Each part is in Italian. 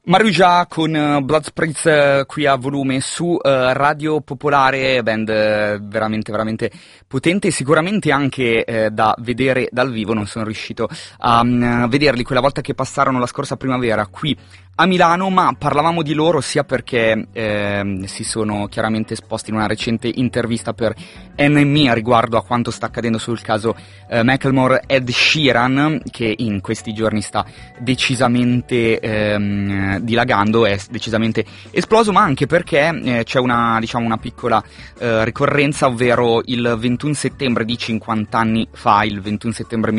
Maruja con Blood Spritz qui a volume su Radio Popolare, band veramente veramente potente, sicuramente anche da vedere dal vivo. Non sono riuscito a vederli quella volta che passarono la scorsa primavera qui a Milano, ma parlavamo di loro sia perché si sono chiaramente esposti in una recente intervista per NME riguardo a quanto sta accadendo sul caso Macklemore Ed Sheeran, che in questi giorni sta decisamente dilagando, è decisamente esploso, ma anche perché c'è una piccola ricorrenza, ovvero il 21 settembre di 50 anni fa, il 21 settembre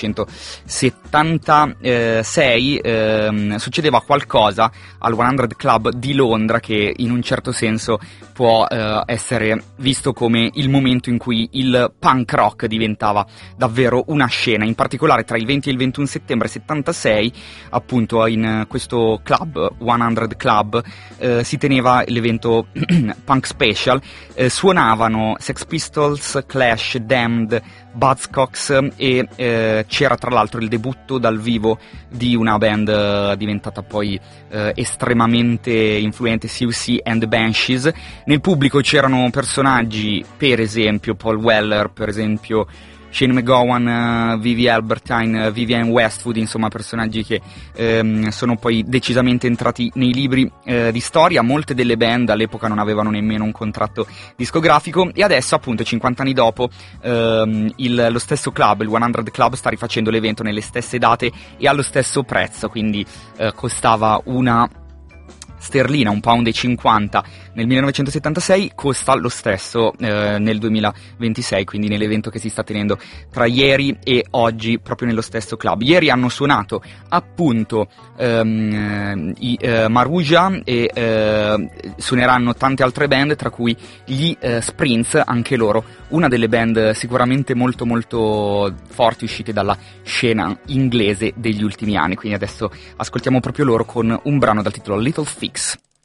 1976, succedeva qualcosa al 100 Club di Londra che in un certo senso può essere visto come il momento in cui il punk rock diventava davvero una scena. In particolare tra il 20 e il 21 settembre 76, appunto in questo club, 100 Club, si teneva l'evento Punk Special, suonavano Sex Pistols, Clash, Damned, Buzzcocks e c'era tra l'altro il debutto dal vivo di una band diventata poi estremamente influente, CUC and the Banshees. Nel pubblico c'erano personaggi, per esempio Paul Weller, per esempio Shane McGowan, Vivi Albertine, Vivienne Westwood, insomma personaggi che sono poi decisamente entrati nei libri di storia. Molte delle band all'epoca non avevano nemmeno un contratto discografico e adesso, appunto, 50 anni dopo, lo stesso club, il 100 Club, sta rifacendo l'evento nelle stesse date e allo stesso prezzo, quindi costava una sterlina, £1,50 nel 1976, costa lo stesso nel 2026, quindi nell'evento che si sta tenendo tra ieri e oggi proprio nello stesso club. Ieri hanno suonato appunto i Maruja e suoneranno tante altre band, tra cui gli Sprints, anche loro una delle band sicuramente molto molto forti uscite dalla scena inglese degli ultimi anni. Quindi adesso ascoltiamo proprio loro con un brano dal titolo Little Fix.